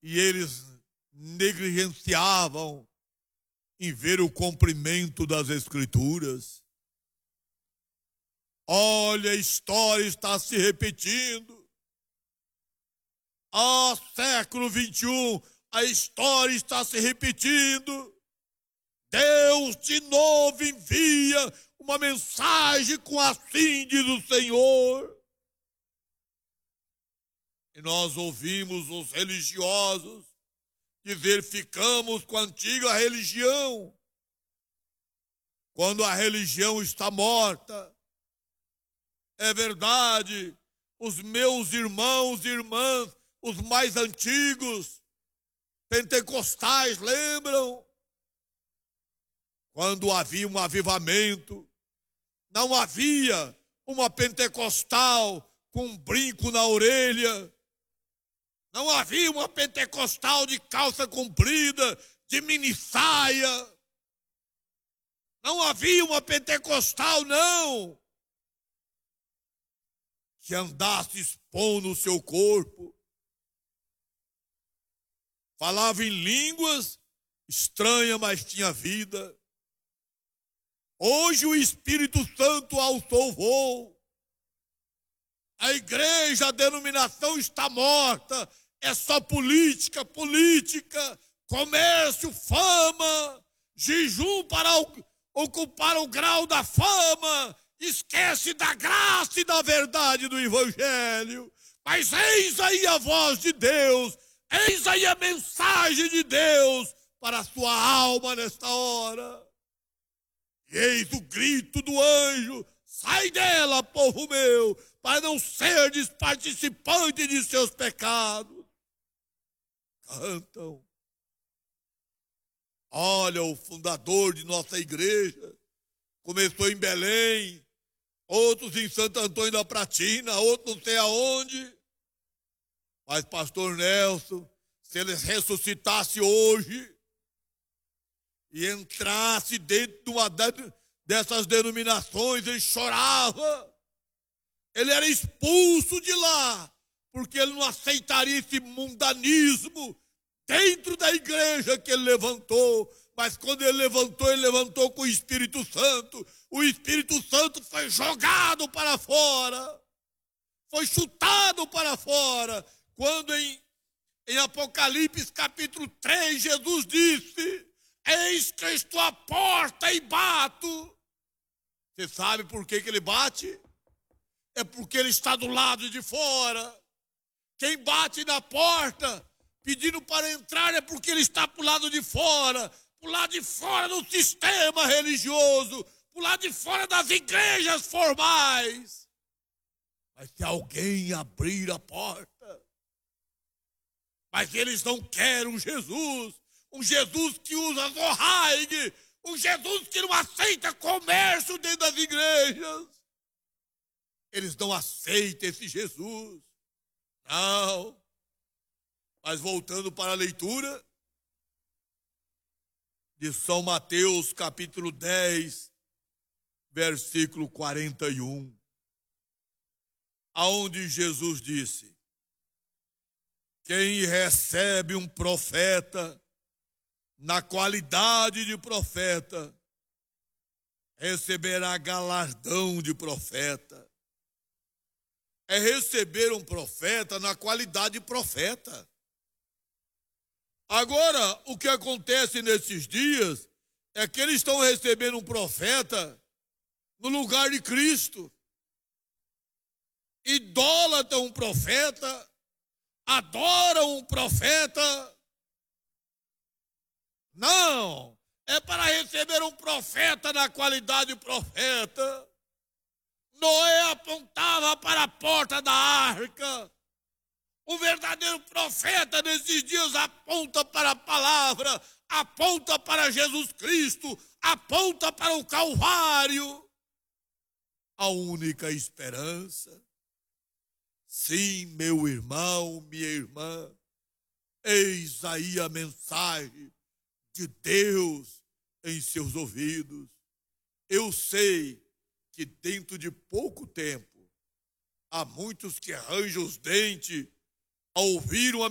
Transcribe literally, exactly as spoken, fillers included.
e eles negligenciavam em ver o cumprimento das Escrituras. Olha, a história está se repetindo. Ah, século vinte e um, a história está se repetindo. Deus de novo envia uma mensagem com assim diz o Senhor. E nós ouvimos os religiosos dizer: ficamos com a antiga religião. Quando a religião está morta. É verdade, os meus irmãos e irmãs, os mais antigos, pentecostais, lembram? Quando havia um avivamento, não havia uma pentecostal com um brinco na orelha, não havia uma pentecostal de calça comprida, de mini saia, não havia uma pentecostal, não, que andasse expondo o seu corpo, falava em línguas estranhas, mas tinha vida. Hoje o Espírito Santo alçou voo. A igreja, a denominação está morta. É só política, política, comércio, fama, jejum para ocupar o grau da fama. Esquece da graça e da verdade do Evangelho. Mas eis aí a voz de Deus, eis aí a mensagem de Deus para a sua alma nesta hora. E eis o grito do anjo: sai dela, povo meu, para não seres participante de seus pecados. Cantam. Olha, o fundador de nossa igreja começou em Belém, outros em Santo Antônio da Pratina, outros não sei aonde. Mas pastor Nelson, se ele ressuscitasse hoje e entrasse dentro de uma dessas denominações, ele chorava. Ele era expulso de lá, porque ele não aceitaria esse mundanismo dentro da igreja que ele levantou. Mas quando ele levantou, ele levantou com o Espírito Santo. O Espírito Santo foi jogado para fora, foi chutado para fora. Quando em, em Apocalipse capítulo três, Jesus disse: eis que eu estou à porta e bato. Você sabe por que, que ele bate? É porque ele está do lado de fora. Quem bate na porta pedindo para entrar é porque ele está para o lado de fora, para o lado de fora do sistema religioso, para o lado de fora das igrejas formais. Mas se alguém abrir a porta, mas eles não querem um Jesus, um Jesus que usa zorraig, um Jesus que não aceita comércio dentro das igrejas. Eles não aceitam esse Jesus. Não. Mas voltando para a leitura de São Mateus, capítulo dez, versículo quarenta e um, aonde Jesus disse: quem recebe um profeta na qualidade de profeta, receberá galardão de profeta. É receber um profeta na qualidade de profeta. Agora, o que acontece nesses dias é que eles estão recebendo um profeta no lugar de Cristo. Idólatram um profeta, adoram um profeta. Não, é para receber um profeta na qualidade de profeta. Noé apontava para a porta da arca. O verdadeiro profeta nesses dias aponta para a palavra, aponta para Jesus Cristo, aponta para o Calvário. A única esperança. Sim, meu irmão, minha irmã, eis aí a mensagem de Deus em seus ouvidos. Eu sei que dentro de pouco tempo há muitos que arranjam os dentes ao ouvir uma